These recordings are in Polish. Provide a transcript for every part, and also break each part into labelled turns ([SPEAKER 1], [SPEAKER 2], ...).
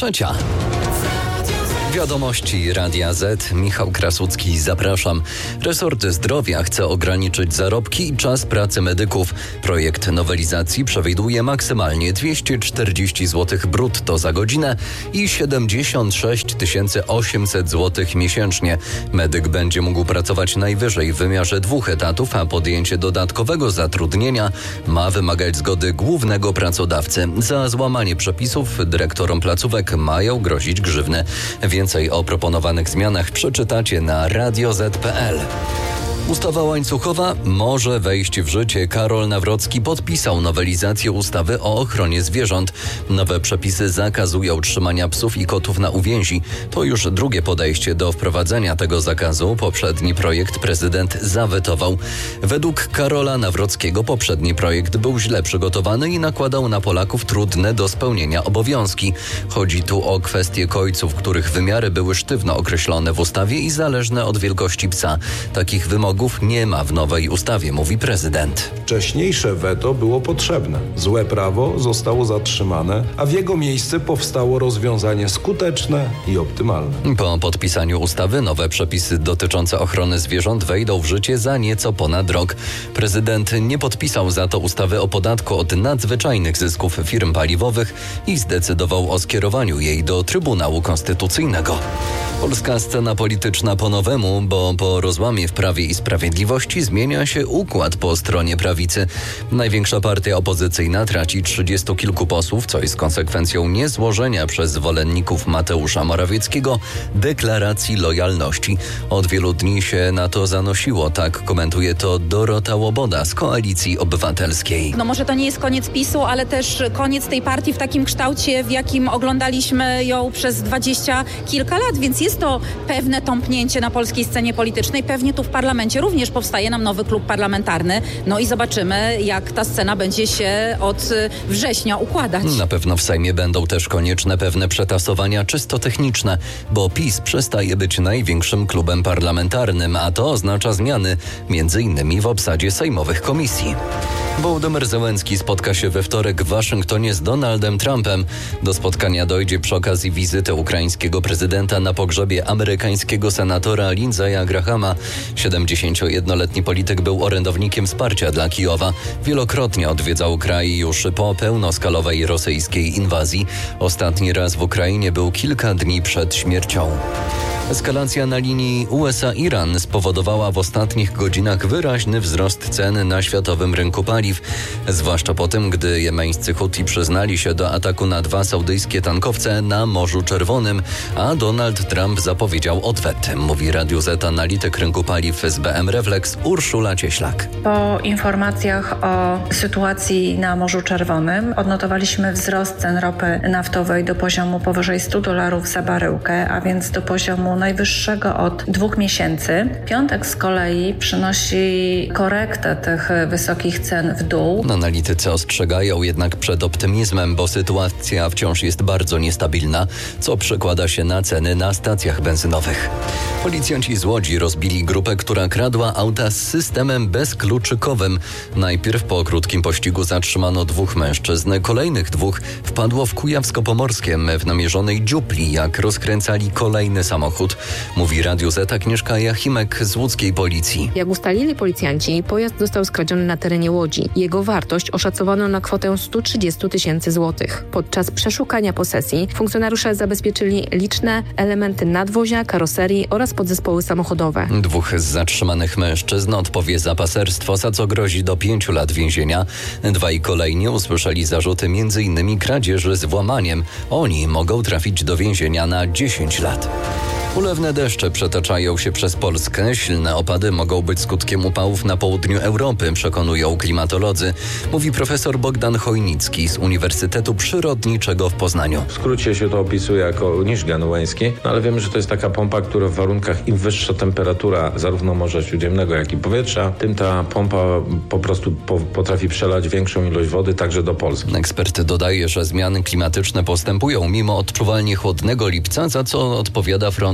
[SPEAKER 1] 9:03. Wiadomości Radia Z. Michał Krasucki, zapraszam. Resort Zdrowia chce ograniczyć zarobki i czas pracy medyków. Projekt nowelizacji przewiduje maksymalnie 240 zł brutto za godzinę i 76 800 zł miesięcznie. Medyk będzie mógł pracować najwyżej w wymiarze 2 etatów, a podjęcie dodatkowego zatrudnienia ma wymagać zgody głównego pracodawcy. Za złamanie przepisów dyrektorom placówek mają grozić grzywny. Więcej o proponowanych zmianach przeczytacie na radioz.pl. Ustawa łańcuchowa może wejść w życie. Karol Nawrocki podpisał nowelizację ustawy o ochronie zwierząt. Nowe przepisy zakazują trzymania psów i kotów na uwięzi. To już drugie podejście do wprowadzenia tego zakazu. Poprzedni projekt prezydent zawetował. Według Karola Nawrockiego poprzedni projekt był źle przygotowany i nakładał na Polaków trudne do spełnienia obowiązki. Chodzi tu o kwestie kojców, których wymiary były sztywno określone w ustawie i zależne od wielkości psa. Takich wymogów nie ma w nowej ustawie, mówi prezydent.
[SPEAKER 2] Wcześniejsze weto było potrzebne. Złe prawo zostało zatrzymane, a w jego miejsce powstało rozwiązanie skuteczne i optymalne.
[SPEAKER 1] Po podpisaniu ustawy nowe przepisy dotyczące ochrony zwierząt wejdą w życie za nieco ponad rok. Prezydent nie podpisał za to ustawy o podatku od nadzwyczajnych zysków firm paliwowych i zdecydował o skierowaniu jej do Trybunału Konstytucyjnego. Polska scena polityczna po nowemu, bo po rozłamie w Prawie i Sprawiedliwości zmienia się układ po stronie prawicy. Największa partia opozycyjna traci 30 kilku posłów, co jest konsekwencją niezłożenia przez zwolenników Mateusza Morawieckiego deklaracji lojalności. Od wielu dni się na to zanosiło, tak komentuje to Dorota Łoboda z Koalicji Obywatelskiej.
[SPEAKER 3] Może to nie jest koniec PiS-u, ale też koniec tej partii w takim kształcie, w jakim oglądaliśmy ją przez 20 kilka lat, więc jest to pewne tąpnięcie na polskiej scenie politycznej. Pewnie tu w parlamencie również powstaje nam nowy klub parlamentarny. I zobaczymy, jak ta scena będzie się od września układać.
[SPEAKER 1] Na pewno w Sejmie będą też konieczne pewne przetasowania czysto techniczne, bo PiS przestaje być największym klubem parlamentarnym, a to oznacza zmiany m.in. w obsadzie sejmowych komisji. Wołodymyr Zełenski spotka się we wtorek w Waszyngtonie z Donaldem Trumpem. Do spotkania dojdzie przy okazji wizyty ukraińskiego prezydenta na pogrzebie amerykańskiego senatora Lindsaya Grahama. 71-letni polityk był orędownikiem wsparcia dla Kijowa. Wielokrotnie odwiedzał kraj już po pełnoskalowej rosyjskiej inwazji. Ostatni raz w Ukrainie był kilka dni przed śmiercią. Eskalacja na linii USA-Iran spowodowała w ostatnich godzinach wyraźny wzrost cen na światowym rynku paliw. Zwłaszcza po tym, gdy jemeńscy Huti przyznali się do ataku na 2 saudyjskie tankowce na Morzu Czerwonym, a Donald Trump zapowiedział odwet, mówi Radiu Z analityk rynku paliw z BM Reflex Urszula Cieślak.
[SPEAKER 4] Po informacjach o sytuacji na Morzu Czerwonym odnotowaliśmy wzrost cen ropy naftowej do poziomu powyżej $100 za baryłkę, a więc do poziomu najwyższego od 2 miesięcy. Piątek z kolei przynosi korektę tych wysokich cen w dół.
[SPEAKER 1] Analitycy ostrzegają jednak przed optymizmem, bo sytuacja wciąż jest bardzo niestabilna, co przekłada się na ceny na stacjach benzynowych. Policjanci z Łodzi rozbili grupę, która kradła auta z systemem bezkluczykowym. Najpierw po krótkim pościgu zatrzymano 2 mężczyzn. Kolejnych 2 wpadło w Kujawsko-Pomorskiem w namierzonej dziupli, jak rozkręcali kolejny samochód. Mówi Radiu Z Agnieszka Jachimek z łódzkiej policji.
[SPEAKER 5] Jak ustalili policjanci, pojazd został skradziony na terenie Łodzi. Jego wartość oszacowano na kwotę 130 000 złotych. Podczas przeszukania posesji funkcjonariusze zabezpieczyli liczne elementy nadwozia, karoserii oraz podzespoły samochodowe.
[SPEAKER 1] 2 z zatrzymanych mężczyzn odpowie za paserstwo, za co grozi do 5 lat więzienia. 2 kolejni usłyszeli zarzuty m.in. kradzieży z włamaniem. Oni mogą trafić do więzienia na 10 lat. Ulewne deszcze przetaczają się przez Polskę. Silne opady mogą być skutkiem upałów na południu Europy, przekonują klimatolodzy. Mówi profesor Bogdan Chojnicki z Uniwersytetu Przyrodniczego w Poznaniu.
[SPEAKER 6] W skrócie się to opisuje jako niż genueński, ale wiemy, że to jest taka pompa, która w warunkach im wyższa temperatura zarówno Morza Śródziemnego, jak i powietrza, tym ta pompa po prostu potrafi przelać większą ilość wody także do Polski.
[SPEAKER 1] Ekspert dodaje, że zmiany klimatyczne postępują mimo odczuwalnie chłodnego lipca, za co odpowiada front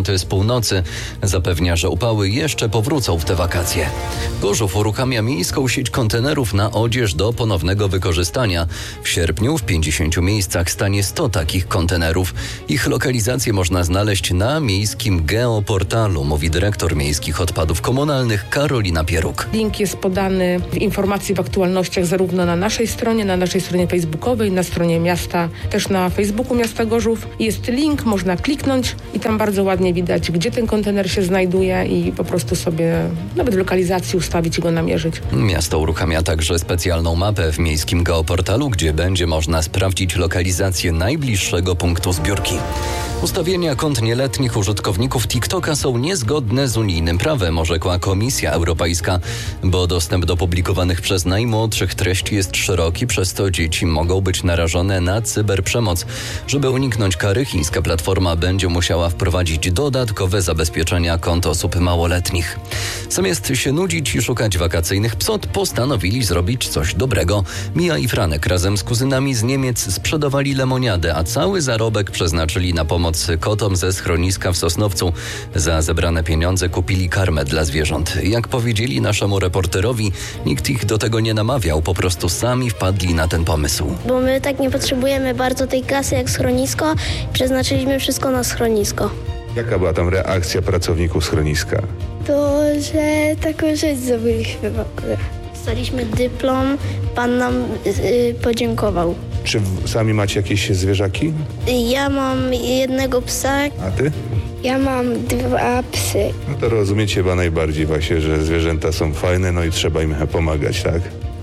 [SPEAKER 1] z północy. Zapewnia, że upały jeszcze powrócą w te wakacje. Gorzów uruchamia miejską sieć kontenerów na odzież do ponownego wykorzystania. W sierpniu w 50 miejscach stanie 100 takich kontenerów. Ich lokalizację można znaleźć na miejskim geoportalu, mówi dyrektor miejskich odpadów komunalnych Karolina Pieruk.
[SPEAKER 7] Link jest podany w informacji w aktualnościach zarówno na naszej stronie facebookowej, na stronie miasta, też na Facebooku miasta Gorzów. Jest link, można kliknąć i tam bardzo ładnie widać, gdzie ten kontener się znajduje i po prostu sobie nawet w lokalizacji ustawić i go namierzyć.
[SPEAKER 1] Miasto uruchamia także specjalną mapę w miejskim geoportalu, gdzie będzie można sprawdzić lokalizację najbliższego punktu zbiórki. Ustawienia kont nieletnich użytkowników TikToka są niezgodne z unijnym prawem, orzekła Komisja Europejska, bo dostęp do publikowanych przez najmłodszych treści jest szeroki, przez to dzieci mogą być narażone na cyberprzemoc. Żeby uniknąć kary, chińska platforma będzie musiała wprowadzić dodatkowe zabezpieczenia kont osób małoletnich. Zamiast się nudzić i szukać wakacyjnych psot, postanowili zrobić coś dobrego. Mija i Franek razem z kuzynami z Niemiec sprzedawali lemoniadę, a cały zarobek przeznaczyli na pomoc kotom ze schroniska w Sosnowcu. Za zebrane pieniądze kupili karmę dla zwierząt. Jak powiedzieli naszemu reporterowi, nikt ich do tego nie namawiał, po prostu sami wpadli na ten pomysł.
[SPEAKER 8] Bo my tak nie potrzebujemy bardzo tej kasy jak schronisko, przeznaczyliśmy wszystko na schronisko.
[SPEAKER 9] Jaka była tam reakcja pracowników schroniska?
[SPEAKER 8] To, że taką rzecz zrobiliśmy w ogóle. Dostaliśmy dyplom, pan nam podziękował.
[SPEAKER 9] Czy sami macie jakieś zwierzaki?
[SPEAKER 8] Ja mam jednego psa.
[SPEAKER 9] A ty?
[SPEAKER 8] Ja mam 2 psy.
[SPEAKER 9] No to rozumiecie chyba najbardziej właśnie, że zwierzęta są fajne, no i trzeba im pomagać, tak?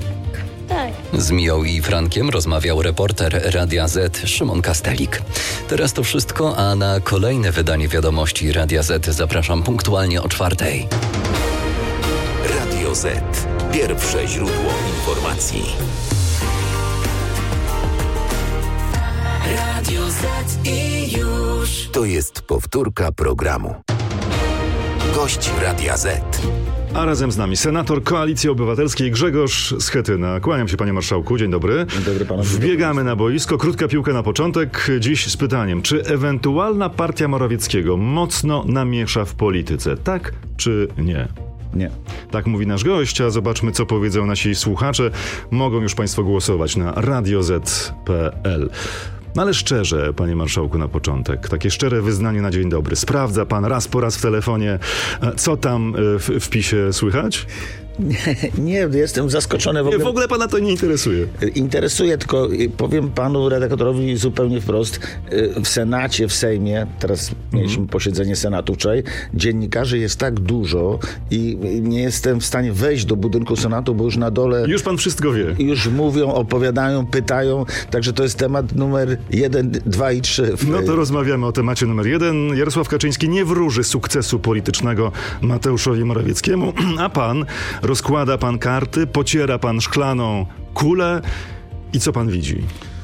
[SPEAKER 8] Tak.
[SPEAKER 1] Z Miją i Frankiem rozmawiał reporter Radia Z Szymon Kastelik. Teraz to wszystko, a na kolejne wydanie wiadomości Radia Z zapraszam punktualnie o 4:00.
[SPEAKER 10] Radio Z. Pierwsze źródło informacji. Radio Z i już. To jest powtórka programu. Gość Radia Z.
[SPEAKER 11] A razem z nami senator Koalicji Obywatelskiej Grzegorz Schetyna. Kłaniam się, panie marszałku. Dzień dobry.
[SPEAKER 12] Dzień dobry panu.
[SPEAKER 11] Wbiegamy na boisko. Krótka piłka na początek. Dziś z pytaniem, czy ewentualna partia Morawieckiego mocno namiesza w polityce? Tak czy nie?
[SPEAKER 12] Nie.
[SPEAKER 11] Tak mówi nasz gość, a zobaczmy, co powiedzą nasi słuchacze. Mogą już państwo głosować na radioz.pl. No ale szczerze, panie marszałku, na początek, takie szczere wyznanie na dzień dobry. Sprawdza pan raz po raz w telefonie, co tam w PiS-ie słychać?
[SPEAKER 12] Nie, jestem zaskoczony.
[SPEAKER 11] W ogóle pana to nie interesuje.
[SPEAKER 12] Interesuje, tylko powiem panu redaktorowi zupełnie wprost. W Senacie, w Sejmie, teraz mieliśmy posiedzenie Senatu wczoraj, dziennikarzy jest tak dużo i nie jestem w stanie wejść do budynku Senatu, bo już na dole...
[SPEAKER 11] Już pan wszystko wie.
[SPEAKER 12] Już mówią, opowiadają, pytają, także to jest temat numer 1, 2 i 3.
[SPEAKER 11] No to rozmawiamy o temacie numer 1. Jarosław Kaczyński nie wróży sukcesu politycznego Mateuszowi Morawieckiemu, a pan... Rozkłada pan karty, pociera pan szklaną kulę i co pan widzi?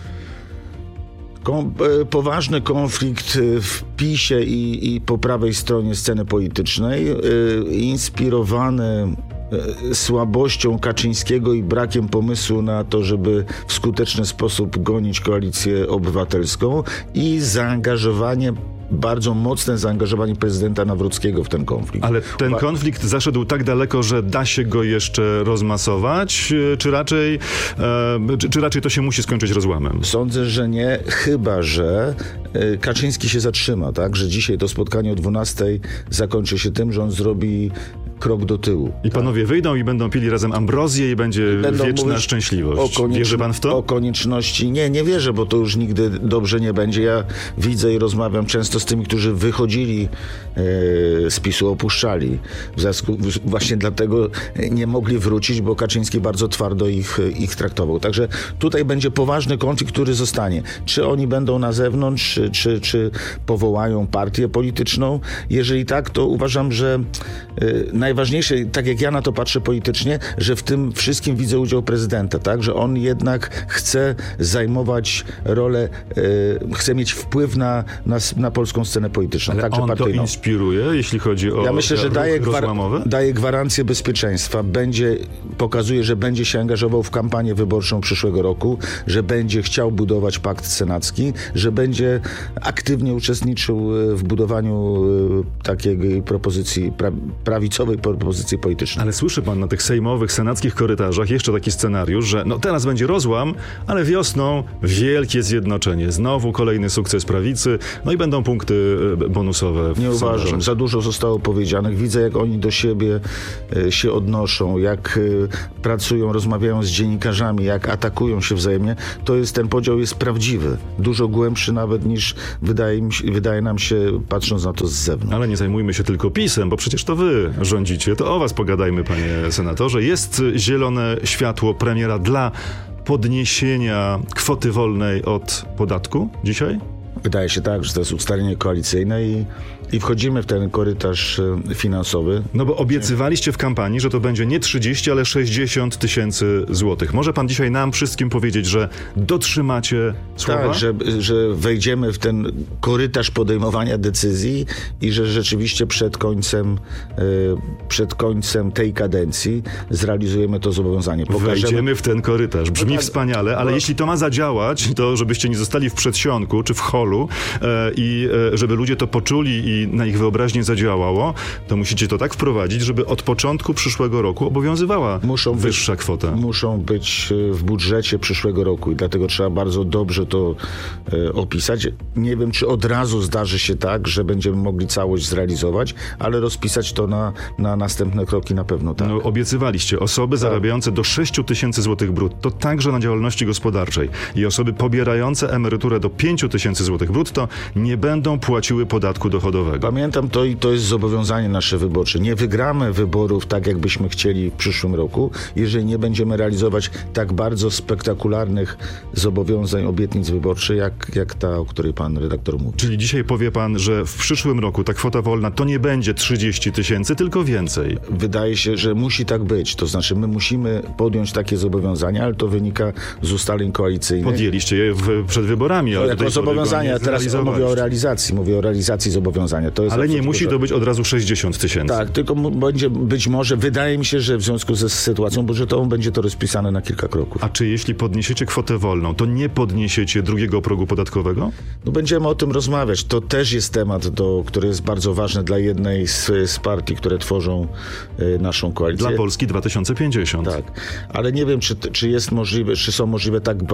[SPEAKER 12] Poważny konflikt w PiS-ie i po prawej stronie sceny politycznej, inspirowany słabością Kaczyńskiego i brakiem pomysłu na to, żeby w skuteczny sposób gonić Koalicję Obywatelską i bardzo mocne zaangażowanie prezydenta Nawrockiego w ten konflikt.
[SPEAKER 11] Ale ten konflikt zaszedł tak daleko, że da się go jeszcze rozmasować, czy raczej to się musi skończyć rozłamem?
[SPEAKER 12] Sądzę, że nie, chyba że Kaczyński się zatrzyma, tak? Że dzisiaj to spotkanie o 12:00 zakończy się tym, że on zrobi krok do tyłu.
[SPEAKER 11] I panowie wyjdą i będą pili razem ambrozję i będzie wieczna szczęśliwość. Wierzy pan w to?
[SPEAKER 12] O konieczności. Nie wierzę, bo to już nigdy dobrze nie będzie. Ja widzę i rozmawiam często z tymi, którzy wychodzili z PiS-u, opuszczali. Właśnie dlatego nie mogli wrócić, bo Kaczyński bardzo twardo ich traktował. Także tutaj będzie poważny konflikt, który zostanie. Czy oni będą na zewnątrz, czy powołają partię polityczną? Jeżeli tak, to uważam, że najważniejsze, tak jak ja na to patrzę politycznie, że w tym wszystkim widzę udział prezydenta, tak? Że on jednak chce zajmować rolę, chce mieć wpływ na polską scenę polityczną.
[SPEAKER 11] Ale
[SPEAKER 12] także
[SPEAKER 11] on
[SPEAKER 12] partyjną.
[SPEAKER 11] to inspiruje, jeśli chodzi o
[SPEAKER 12] Ja myślę, że daje gwarancję bezpieczeństwa, pokazuje, że będzie się angażował w kampanię wyborczą przyszłego roku, że będzie chciał budować pakt senacki, że będzie aktywnie uczestniczył w budowaniu takiej propozycji, prawicowej propozycji politycznej.
[SPEAKER 11] Ale słyszy pan na tych sejmowych, senackich korytarzach jeszcze taki scenariusz, że teraz będzie rozłam, ale wiosną wielkie zjednoczenie. Znowu kolejny sukces prawicy, i będą punkty bonusowe.
[SPEAKER 12] Nie uważam. Za dużo zostało powiedzianych. Widzę, jak oni do siebie się odnoszą, jak pracują, rozmawiają z dziennikarzami, jak atakują się wzajemnie. Ten podział jest prawdziwy. Dużo głębszy nawet niż wydaje nam się, patrząc na to z zewnątrz.
[SPEAKER 11] Ale nie zajmujmy się tylko PiS-em, bo przecież to wy rządzicie. To o was pogadajmy, panie senatorze. Jest zielone światło premiera dla podniesienia kwoty wolnej od podatku dzisiaj?
[SPEAKER 12] Wydaje się tak, że to jest ustalenie koalicyjne i wchodzimy w ten korytarz finansowy.
[SPEAKER 11] No bo obiecywaliście w kampanii, że to będzie nie 30, ale 60 tysięcy złotych. Może pan dzisiaj nam wszystkim powiedzieć, że dotrzymacie słowa?
[SPEAKER 12] Tak, że wejdziemy w ten korytarz podejmowania decyzji i że rzeczywiście przed końcem tej kadencji zrealizujemy to zobowiązanie.
[SPEAKER 11] Wejdziemy w ten korytarz. Brzmi wspaniale, ale jeśli to ma zadziałać, to żebyście nie zostali w przedsionku czy w holu i żeby ludzie to poczuli i na ich wyobraźnię zadziałało, to musicie to tak wprowadzić, żeby od początku przyszłego roku obowiązywała wyższa kwota.
[SPEAKER 12] Muszą być w budżecie przyszłego roku i dlatego trzeba bardzo dobrze to opisać. Nie wiem, czy od razu zdarzy się tak, że będziemy mogli całość zrealizować, ale rozpisać to na następne kroki na pewno tak.
[SPEAKER 11] Obiecywaliście osoby zarabiające do 6 tysięcy złotych brutto, także na działalności gospodarczej i osoby pobierające emeryturę do 5 tysięcy złotych brutto nie będą płaciły podatku dochodowego.
[SPEAKER 12] Pamiętam to i to jest zobowiązanie nasze wyborcze. Nie wygramy wyborów tak, jakbyśmy chcieli w przyszłym roku, jeżeli nie będziemy realizować tak bardzo spektakularnych zobowiązań, obietnic wyborczych, jak ta, o której pan redaktor mówi.
[SPEAKER 11] Czyli dzisiaj powie pan, że w przyszłym roku ta kwota wolna to nie będzie 30 tysięcy, tylko więcej.
[SPEAKER 12] Wydaje się, że musi tak być. To znaczy, my musimy podjąć takie zobowiązania, ale to wynika z ustaleń koalicyjnych.
[SPEAKER 11] Podjęliście je przed wyborami. Ale
[SPEAKER 12] jako zobowiązania. Teraz mówię o realizacji zobowiązania.
[SPEAKER 11] Ale nie musi to być od razu 60 tysięcy.
[SPEAKER 12] Tak, tylko będzie być może, wydaje mi się, że w związku ze sytuacją budżetową będzie to rozpisane na kilka kroków.
[SPEAKER 11] A czy jeśli podniesiecie kwotę wolną, to nie podniesiecie drugiego progu podatkowego?
[SPEAKER 12] Będziemy o tym rozmawiać. To też jest temat, który jest bardzo ważny dla jednej z partii, które tworzą naszą koalicję.
[SPEAKER 11] Dla Polski 2050.
[SPEAKER 12] Tak, ale nie wiem, czy jest możliwe, czy są możliwe tak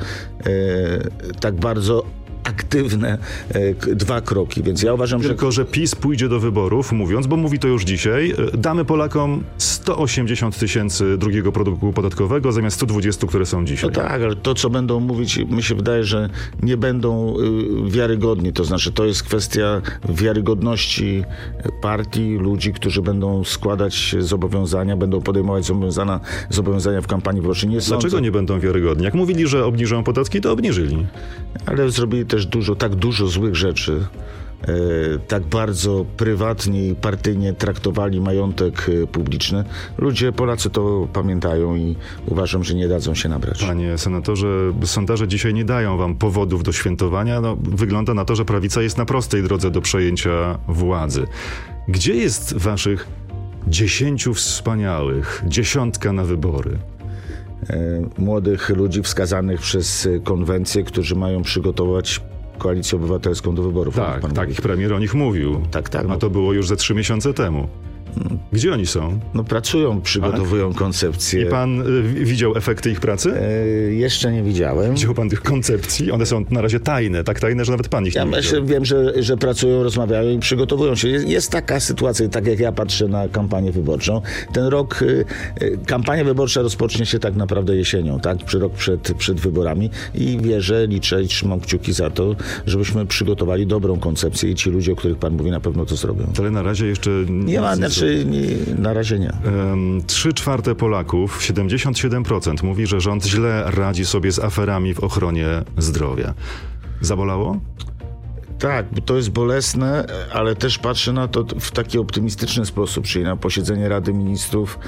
[SPEAKER 12] bardzo aktywne dwa kroki, więc ja uważam,
[SPEAKER 11] że PiS pójdzie do wyborów, bo mówi to już dzisiaj, damy Polakom 180 tysięcy drugiego produktu podatkowego zamiast 120, które są dzisiaj.
[SPEAKER 12] No tak, ale to, co będą mówić, mi się wydaje, że nie będą wiarygodni. To znaczy, to jest kwestia wiarygodności partii, ludzi, którzy będą składać zobowiązania, będą podejmować zobowiązania w kampanii wyborczej.
[SPEAKER 11] Dlaczego nie będą wiarygodni? Jak mówili, że obniżą podatki, to obniżyli.
[SPEAKER 12] Ale zrobili też tak dużo złych rzeczy, tak bardzo prywatnie i partyjnie traktowali majątek publiczny. Polacy to pamiętają i uważam, że nie dadzą się nabrać.
[SPEAKER 11] Panie senatorze, sondaże dzisiaj nie dają wam powodów do świętowania. Wygląda na to, że prawica jest na prostej drodze do przejęcia władzy. Gdzie jest waszych 10 wspaniałych, 10 na wybory?
[SPEAKER 12] Młodych ludzi wskazanych przez konwencję, którzy mają przygotować Koalicję Obywatelską do wyborów.
[SPEAKER 11] Tak, ich premier o nich mówił.
[SPEAKER 12] Tak.
[SPEAKER 11] A to było już ze 3 miesiące temu. Gdzie oni są?
[SPEAKER 12] Pracują, przygotowują koncepcje.
[SPEAKER 11] I pan widział efekty ich pracy?
[SPEAKER 12] Jeszcze nie widziałem.
[SPEAKER 11] Widział pan tych koncepcji? One są na razie tajne, tak tajne, że nawet pan ich nie widział.
[SPEAKER 12] Wiem, że pracują, rozmawiają i przygotowują się. Jest taka sytuacja, tak jak ja patrzę na kampanię wyborczą. Ten rok, kampania wyborcza rozpocznie się tak naprawdę jesienią, tak? Rok przed wyborami i liczę i trzymam kciuki za to, żebyśmy przygotowali dobrą koncepcję i ci ludzie, o których pan mówi, na pewno to zrobią.
[SPEAKER 11] Ale na razie jeszcze
[SPEAKER 12] na razie nie.
[SPEAKER 11] 3/4 Polaków, 77% mówi, że rząd źle radzi sobie z aferami w ochronie zdrowia. Zabolało?
[SPEAKER 12] Tak, bo to jest bolesne, ale też patrzę na to w taki optymistyczny sposób, czyli na posiedzenie Rady Ministrów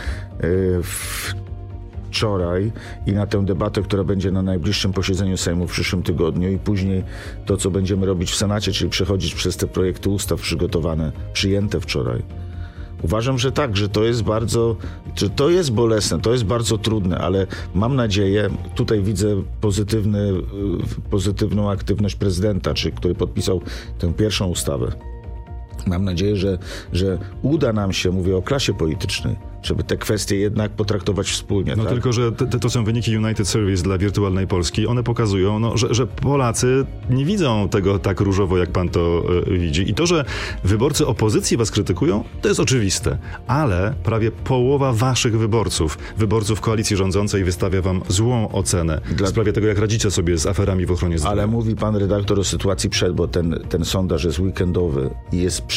[SPEAKER 12] wczoraj i na tę debatę, która będzie na najbliższym posiedzeniu Sejmu w przyszłym tygodniu i później to, co będziemy robić w Senacie, czyli przechodzić przez te projekty ustaw przyjęte wczoraj. Uważam, że tak, że to jest bolesne, to jest bardzo trudne, ale mam nadzieję, tutaj widzę pozytywną aktywność prezydenta, który podpisał tę pierwszą ustawę. Mam nadzieję, że uda nam się, mówię o klasie politycznej, żeby te kwestie jednak potraktować wspólnie.
[SPEAKER 11] No tak? Tylko, że to są wyniki United Surveys dla Wirtualnej Polski. One pokazują, że Polacy nie widzą tego tak różowo, jak pan to widzi. I to, że wyborcy opozycji was krytykują, to jest oczywiste. Ale prawie połowa waszych wyborców koalicji rządzącej wystawia wam złą ocenę w sprawie tego, jak radzicie sobie z aferami w ochronie zdrowia.
[SPEAKER 12] Ale mówi pan redaktor o sytuacji bo ten sondaż jest weekendowy i jest